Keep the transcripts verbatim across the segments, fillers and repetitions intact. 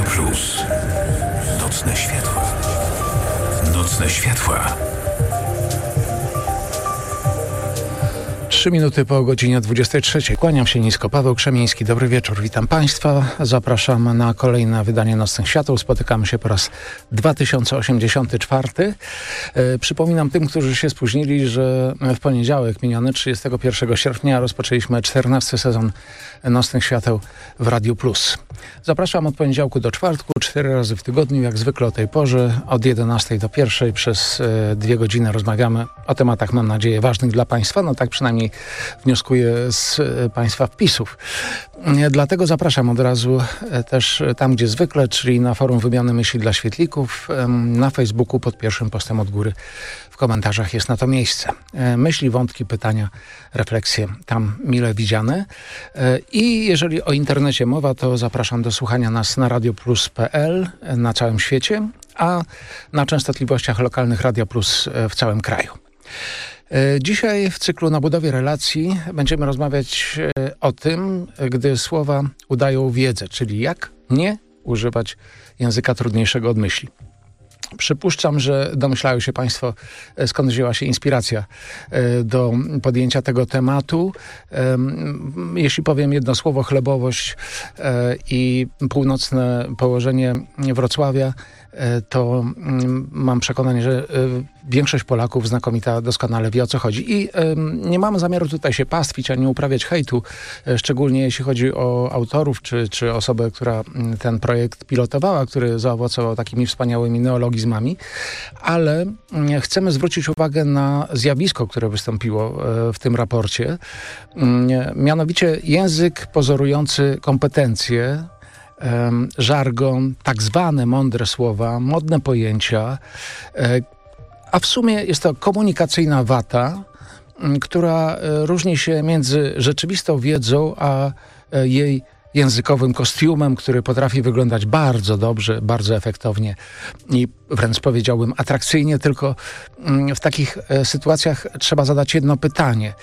Radio Plus. Nocne światła. Nocne światła. Trzy minuty po godzinie dwudziestej trzeciej. Kłaniam się nisko. Paweł Krzemiński. Dobry wieczór. Witam Państwa. Zapraszam na kolejne wydanie Nocnych Świateł. Spotykamy się po raz dwa tysiące osiemdziesiąty czwarty. E, przypominam tym, którzy się spóźnili, że w poniedziałek miniony trzydziestego pierwszego sierpnia rozpoczęliśmy czternasty sezon Nocnych Świateł w Radiu Plus. Zapraszam od poniedziałku do czwartku, cztery razy w tygodniu, jak zwykle o tej porze, od jedenastej do pierwszej. Przez e, dwie godziny rozmawiamy o tematach, mam nadzieję, ważnych dla Państwa. No tak przynajmniej wnioskuję z Państwa wpisów. Dlatego zapraszam od razu też tam, gdzie zwykle, czyli na forum Wymiany Myśli dla Świetlików, na Facebooku pod pierwszym postem od góry. W komentarzach jest na to miejsce. Myśli, wątki, pytania, refleksje tam mile widziane. I jeżeli o internecie mowa, to zapraszam do słuchania nas na radioplus kropka pe el na całym świecie, a na częstotliwościach lokalnych Radia Plus w całym kraju. Dzisiaj w cyklu Na budowie relacji będziemy rozmawiać o tym, gdy słowa udają wiedzę, czyli jak nie używać języka trudniejszego od myśli. Przypuszczam, że domyślają się Państwo, skąd wzięła się inspiracja do podjęcia tego tematu. Jeśli powiem jedno słowo, chlebowość i północne położenie Wrocławia, to mam przekonanie, że większość Polaków znakomita doskonale wie, o co chodzi. I nie mamy zamiaru tutaj się pastwić, ani uprawiać hejtu, szczególnie jeśli chodzi o autorów, czy, czy osobę, która ten projekt pilotowała, który zaowocował takimi wspaniałymi neologizmami, ale chcemy zwrócić uwagę na zjawisko, które wystąpiło w tym raporcie, mianowicie język pozorujący kompetencje, żargon, tak zwane mądre słowa, modne pojęcia, a w sumie jest to komunikacyjna wata, która różni się między rzeczywistą wiedzą, a jej językowym kostiumem, który potrafi wyglądać bardzo dobrze, bardzo efektownie i wręcz powiedziałbym atrakcyjnie, tylko w takich sytuacjach trzeba zadać jedno pytanie.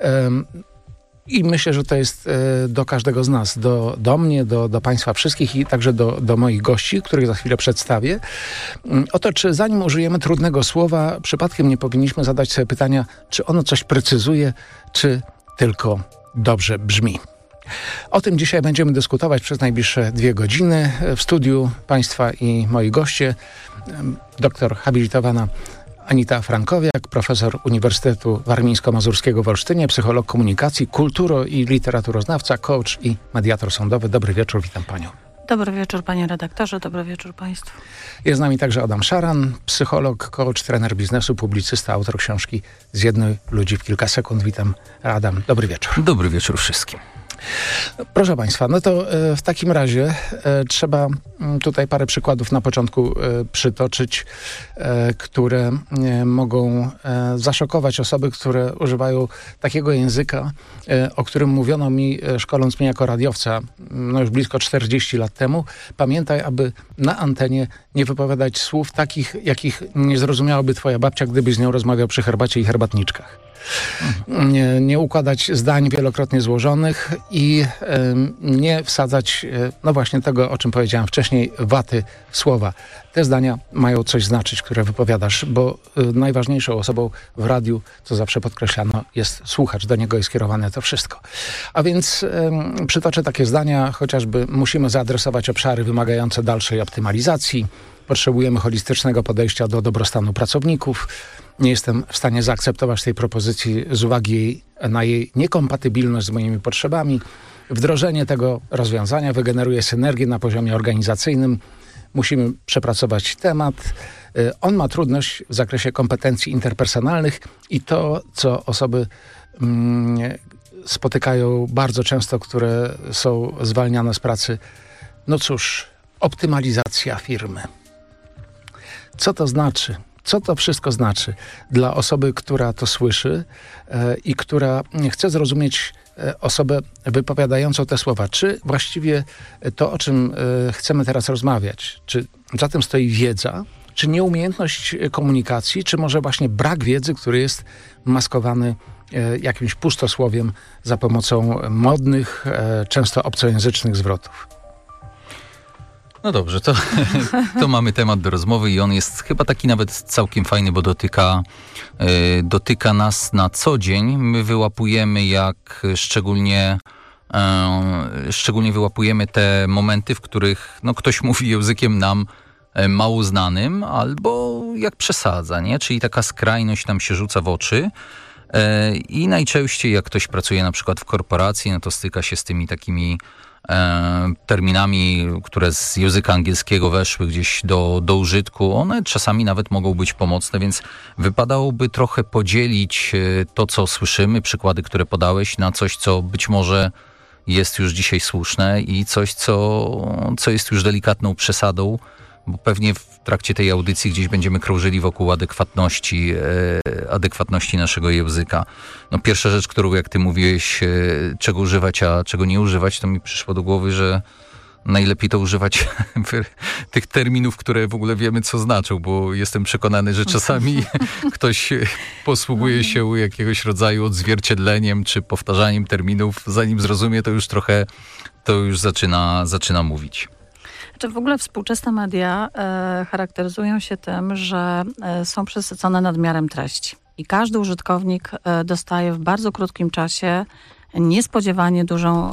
I myślę, że to jest e, do każdego z nas, do, do mnie, do, do Państwa wszystkich i także do, do moich gości, których za chwilę przedstawię. Oto, czy zanim użyjemy trudnego słowa, przypadkiem nie powinniśmy zadać sobie pytania, czy ono coś precyzuje, czy tylko dobrze brzmi. O tym dzisiaj będziemy dyskutować przez najbliższe dwie godziny. W studiu Państwa i moi goście, doktor habilitowana Anita Frankowiak, profesor Uniwersytetu Warmińsko-Mazurskiego w Olsztynie, psycholog komunikacji, kulturo- i literaturoznawca, coach i mediator sądowy. Dobry wieczór, witam Panią. Dobry wieczór, panie redaktorze, dobry wieczór Państwu. Jest z nami także Adam Szaran, psycholog, coach, trener biznesu, publicysta, autor książki Zjednuj ludzi w kilka sekund. Witam, Adam, dobry wieczór. Dobry wieczór wszystkim. Proszę Państwa, no to e, w takim razie e, trzeba m, tutaj parę przykładów na początku e, przytoczyć, e, które e, mogą e, zaszokować osoby, które używają takiego języka, e, o którym mówiono mi, e, szkoląc mnie jako radiowca, no już blisko czterdzieści lat temu. Pamiętaj, aby na antenie nie wypowiadać słów takich, jakich nie zrozumiałaby twoja babcia, gdybyś z nią rozmawiał przy herbacie i herbatniczkach. Nie, nie układać zdań wielokrotnie złożonych i y, nie wsadzać, y, no właśnie tego, o czym powiedziałem wcześniej, waty w słowa. Te zdania mają coś znaczyć, które wypowiadasz, bo y, najważniejszą osobą w radiu, co zawsze podkreślano, jest słuchacz. Do niego jest skierowane to wszystko. A więc y, przytoczę takie zdania, chociażby musimy zaadresować obszary wymagające dalszej optymalizacji, potrzebujemy holistycznego podejścia do dobrostanu pracowników. Nie jestem w stanie zaakceptować tej propozycji z uwagi na jej niekompatybilność z moimi potrzebami. Wdrożenie tego rozwiązania wygeneruje synergię na poziomie organizacyjnym. Musimy przepracować temat. On ma trudność w zakresie kompetencji interpersonalnych i to, co osoby mm, spotykają bardzo często, które są zwalniane z pracy. No cóż, optymalizacja firmy. Co to znaczy? Co to wszystko znaczy dla osoby, która to słyszy e, i która chce zrozumieć e, osobę wypowiadającą te słowa? Czy właściwie to, o czym e, chcemy teraz rozmawiać, czy za tym stoi wiedza, czy nieumiejętność komunikacji, czy może właśnie brak wiedzy, który jest maskowany e, jakimś pustosłowiem za pomocą modnych, e, często obcojęzycznych zwrotów? No dobrze, to, to mamy temat do rozmowy i on jest chyba taki nawet całkiem fajny, bo dotyka, yy, dotyka nas na co dzień. My wyłapujemy, jak szczególnie, yy, szczególnie wyłapujemy te momenty, w których no, ktoś mówi językiem nam mało znanym albo jak przesadza, nie? Czyli taka skrajność nam się rzuca w oczy. I najczęściej jak ktoś pracuje na przykład w korporacji, no to styka się z tymi takimi e, terminami, które z języka angielskiego weszły gdzieś do, do użytku. One czasami nawet mogą być pomocne, więc wypadałoby trochę podzielić to, co słyszymy, przykłady, które podałeś, na coś, co być może jest już dzisiaj słuszne i coś, co, co jest już delikatną przesadą, bo pewnie w trakcie tej audycji gdzieś będziemy krążyli wokół adekwatności, e, adekwatności naszego języka. No pierwsza rzecz, którą jak ty mówiłeś, e, czego używać, a czego nie używać, to mi przyszło do głowy, że najlepiej to używać tych terminów, które w ogóle wiemy, co znaczą, bo jestem przekonany, że czasami ktoś posługuje się jakiegoś rodzaju odzwierciedleniem czy powtarzaniem terminów, zanim zrozumie, to już trochę, to już zaczyna, zaczyna mówić. W ogóle współczesne media e, charakteryzują się tym, że e, są przesycone nadmiarem treści. I każdy użytkownik e, dostaje w bardzo krótkim czasie niespodziewanie dużą,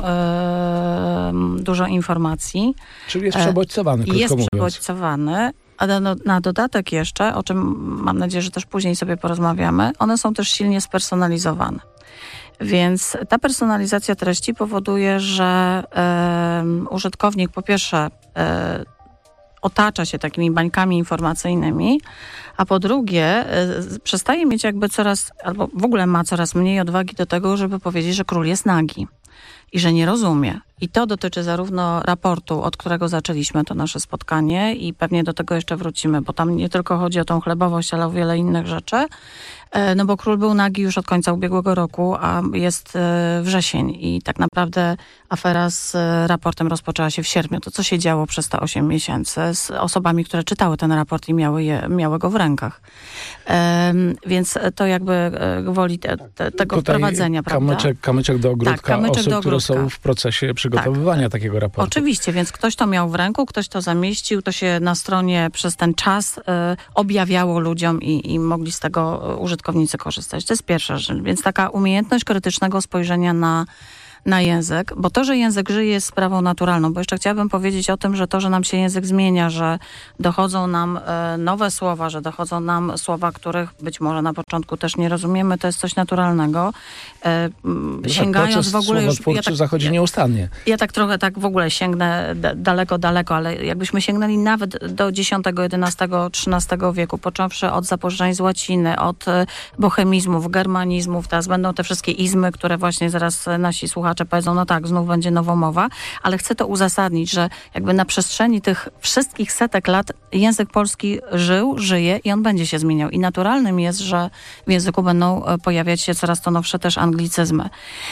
e, dużo informacji. Czyli jest przebodźcowany, krótko jest mówiąc. przebodźcowany. A na, na dodatek jeszcze, o czym mam nadzieję, że też później sobie porozmawiamy, one są też silnie spersonalizowane. Więc ta personalizacja treści powoduje, że e, użytkownik po pierwsze e, otacza się takimi bańkami informacyjnymi, a po drugie e, przestaje mieć jakby coraz, albo w ogóle ma coraz mniej odwagi do tego, żeby powiedzieć, że król jest nagi i że nie rozumie. I to dotyczy zarówno raportu, od którego zaczęliśmy to nasze spotkanie i pewnie do tego jeszcze wrócimy, bo tam nie tylko chodzi o tą chlebowość, ale o wiele innych rzeczy. No bo król był nagi już od końca ubiegłego roku, a jest wrzesień i tak naprawdę afera z raportem rozpoczęła się w sierpniu. To co się działo przez te osiem miesięcy z osobami, które czytały ten raport i miały, je, miały go w rękach. Um, więc to jakby gwoli te, te, tego Tutaj wprowadzenia, prawda? Kamyczek, kamyczek do ogródka, tak, kamyczek osób, do ogródka. które są w procesie przygotowywania tak. takiego raportu. Oczywiście, więc ktoś to miał w ręku, ktoś to zamieścił, to się na stronie przez ten czas y, objawiało ludziom i, i mogli z tego użytkownicy korzystać. To jest pierwsza rzecz. Więc taka umiejętność krytycznego spojrzenia na na język, bo to, że język żyje, jest sprawą naturalną, bo jeszcze chciałabym powiedzieć o tym, że to, że nam się język zmienia, że dochodzą nam e, nowe słowa, że dochodzą nam słowa, których być może na początku też nie rozumiemy, to jest coś naturalnego. E, no sięgając tak, w ogóle już... Ja tak, zachodzi nieustannie. Ja tak trochę tak w ogóle sięgnę d- daleko, daleko, ale jakbyśmy sięgnęli nawet do dziesiątego, jedenastego, trzynastego wieku, począwszy od zapożyczeń z łaciny, od e, bohemizmów, germanizmów, teraz będą te wszystkie izmy, które właśnie zaraz nasi słuchacze powiedzą, no tak, znów będzie nowomowa, ale chcę to uzasadnić, że jakby na przestrzeni tych wszystkich setek lat język polski żył, żyje i on będzie się zmieniał. I naturalnym jest, że w języku będą pojawiać się coraz to nowsze też anglicyzmy.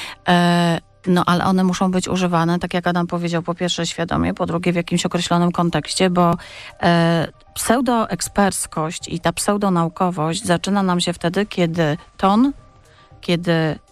E, no ale one muszą być używane, tak jak Adam powiedział, po pierwsze świadomie, po drugie w jakimś określonym kontekście, bo e, pseudoeksperckość i ta pseudonaukowość zaczyna nam się wtedy, kiedy ton, kiedy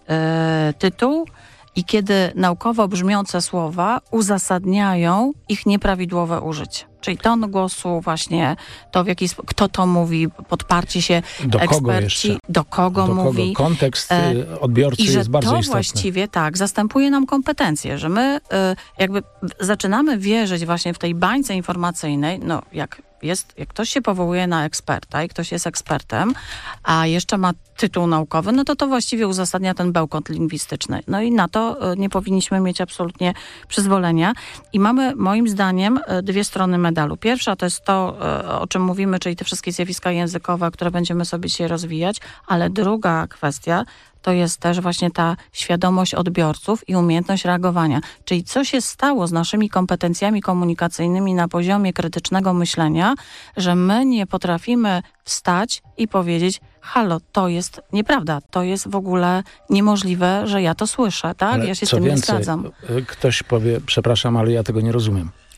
e, tytuł i kiedy naukowo brzmiące słowa uzasadniają ich nieprawidłowe użycie. Czyli ton głosu, właśnie to, w jaki sposób, kto to mówi, podparcie się do eksperci, kogo jeszcze? do kogo do mówi. Kogo? Kontekst odbiorcy jest bardzo istotny. I że to właściwie tak, zastępuje nam kompetencje, że my jakby zaczynamy wierzyć właśnie w tej bańce informacyjnej, no jak jest, jak ktoś się powołuje na eksperta i ktoś jest ekspertem, a jeszcze ma tytuł naukowy, no to to właściwie uzasadnia ten bełkot lingwistyczny. No i na to nie powinniśmy mieć absolutnie przyzwolenia. I mamy moim zdaniem dwie strony medalu. Pierwsza to jest to, o czym mówimy, czyli te wszystkie zjawiska językowe, które będziemy sobie dzisiaj rozwijać, ale druga kwestia to jest też właśnie ta świadomość odbiorców i umiejętność reagowania. Czyli co się stało z naszymi kompetencjami komunikacyjnymi na poziomie krytycznego myślenia, że my nie potrafimy wstać i powiedzieć, halo, to jest nieprawda, to jest w ogóle niemożliwe, że ja to słyszę, tak? Ale ja się z co tym więcej, nie zgadzam. Ktoś powie, przepraszam, ale ja tego nie rozumiem.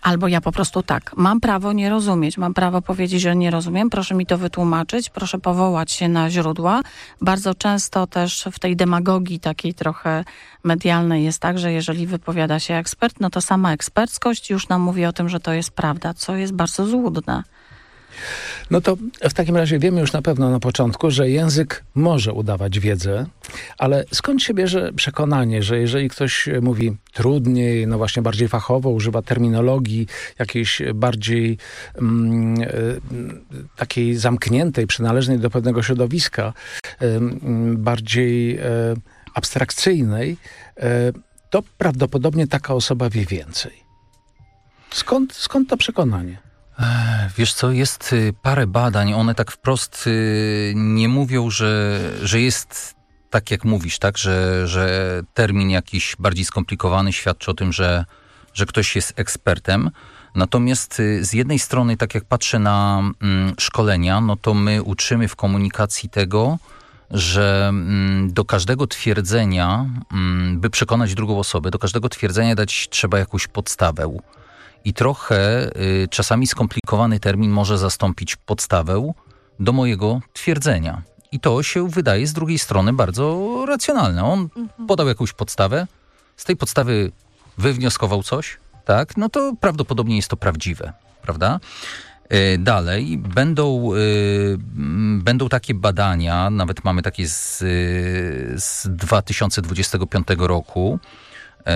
Albo ja po prostu tak, mam prawo nie rozumieć, mam prawo powiedzieć, że nie rozumiem, proszę mi to wytłumaczyć, proszę powołać się na źródła. Bardzo często też w tej demagogii takiej trochę medialnej jest tak, że jeżeli wypowiada się ekspert, no to sama eksperckość już nam mówi o tym, że to jest prawda, co jest bardzo złudne. No to w takim razie wiemy już na pewno na początku, że język może udawać wiedzę, ale skąd się bierze przekonanie, że jeżeli ktoś mówi trudniej, no właśnie bardziej fachowo, używa terminologii jakiejś bardziej mm, takiej zamkniętej, przynależnej do pewnego środowiska, mm, bardziej e, abstrakcyjnej, e, to prawdopodobnie taka osoba wie więcej. Skąd, skąd to przekonanie? Wiesz co, jest parę badań, one tak wprost nie mówią, że, że jest tak jak mówisz, tak, że, że termin jakiś bardziej skomplikowany świadczy o tym, że, że ktoś jest ekspertem. Natomiast z jednej strony, tak jak patrzę na mm, szkolenia, no to my uczymy w komunikacji tego, że mm, do każdego twierdzenia, mm, by przekonać drugą osobę, do każdego twierdzenia dać trzeba jakąś podstawę. I trochę y, czasami skomplikowany termin może zastąpić podstawę do mojego twierdzenia. I to się wydaje z drugiej strony bardzo racjonalne. On mhm. podał jakąś podstawę, z tej podstawy wywnioskował coś, tak? No to prawdopodobnie jest to prawdziwe, prawda? Y, dalej będą, y, będą takie badania, nawet mamy takie z, y, z dwa tysiące dwudziestego piątego roku, y,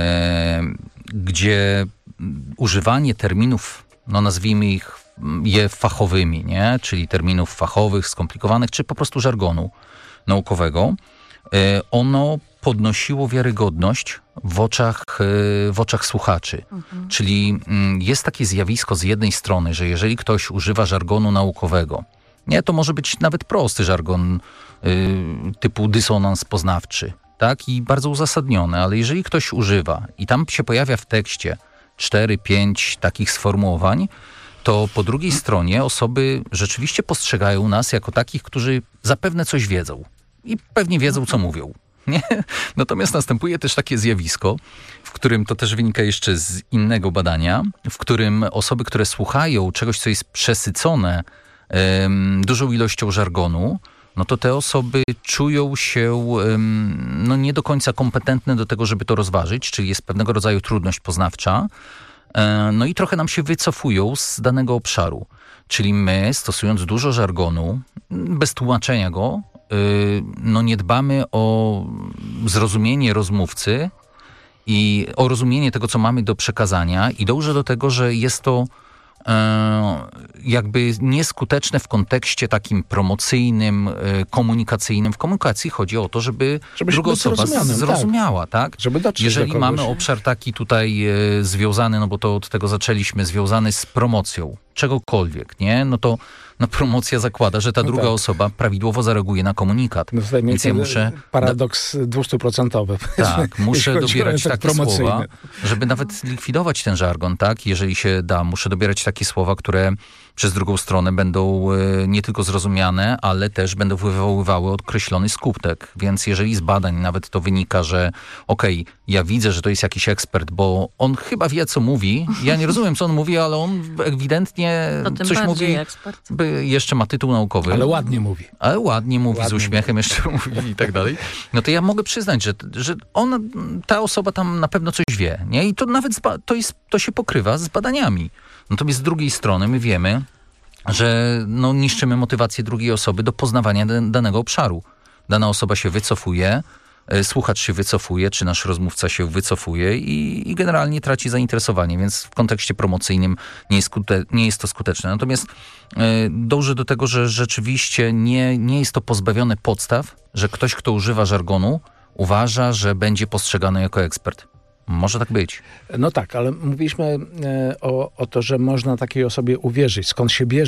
gdzie używanie terminów, no nazwijmy ich je fachowymi, nie? Czyli terminów fachowych, skomplikowanych, czy po prostu żargonu naukowego, ono podnosiło wiarygodność w oczach, w oczach słuchaczy. Mhm. Czyli jest takie zjawisko z jednej strony, że jeżeli ktoś używa żargonu naukowego, nie, to może być nawet prosty żargon y, typu dysonans poznawczy, tak? I bardzo uzasadniony, ale jeżeli ktoś używa i tam się pojawia w tekście cztery, pięć takich sformułowań, to po drugiej stronie osoby rzeczywiście postrzegają nas jako takich, którzy zapewne coś wiedzą i pewnie wiedzą, co mówią. Nie? Natomiast następuje też takie zjawisko, w którym to też wynika jeszcze z innego badania, w którym osoby, które słuchają czegoś, co jest przesycone um, dużą ilością żargonu, no to te osoby czują się um, no nie do końca kompetentne do tego, żeby to rozważyć, czyli jest pewnego rodzaju trudność poznawcza, e, no i trochę nam się wycofują z danego obszaru. Czyli my, stosując dużo żargonu, bez tłumaczenia go, y, no nie dbamy o zrozumienie rozmówcy i o rozumienie tego, co mamy do przekazania i dążę do tego, że jest to jakby nieskuteczne w kontekście takim promocyjnym, komunikacyjnym. W komunikacji chodzi o to, żeby, żeby druga osoba zrozumiała, tak? tak? Żeby dotrzeć Jeżeli do kogoś. mamy obszar taki tutaj związany, no bo to od tego zaczęliśmy, związany z promocją czegokolwiek, nie? No to no promocja zakłada, że ta druga no tak. osoba prawidłowo zareaguje na komunikat. No tutaj Więc ja muszę... Paradoks dwustuprocentowy. Tak, muszę dobierać takie słowa, żeby nawet likwidować ten żargon, tak? Jeżeli się da, muszę dobierać takie słowa, które przez drugą stronę będą nie tylko zrozumiane, ale też będą wywoływały określony skutek. Więc jeżeli z badań nawet to wynika, że okej, okay, ja widzę, że to jest jakiś ekspert, bo on chyba wie, co mówi. Ja nie rozumiem, co on mówi, ale on ewidentnie coś mówi. Ekspert. Jeszcze ma tytuł naukowy. Ale ładnie mówi. Ale ładnie mówi, ładnie z uśmiechem mówi. jeszcze mówi i tak dalej. No to ja mogę przyznać, że, że on, ta osoba tam na pewno coś wie. Nie? I to nawet zba- to, jest, to się pokrywa z badaniami. Natomiast z drugiej strony my wiemy, że no, niszczymy motywację drugiej osoby do poznawania d- danego obszaru. Dana osoba się wycofuje, y, słuchacz się wycofuje, czy nasz rozmówca się wycofuje i, i generalnie traci zainteresowanie, więc w kontekście promocyjnym nie jest, skute- nie jest to skuteczne. Natomiast y, dążę do tego, że rzeczywiście nie, nie jest to pozbawione podstaw, że ktoś, kto używa żargonu, uważa, że będzie postrzegany jako ekspert. Może tak być. No tak, ale mówiliśmy e, o, o to, że można takiej osobie uwierzyć. Skąd się bierze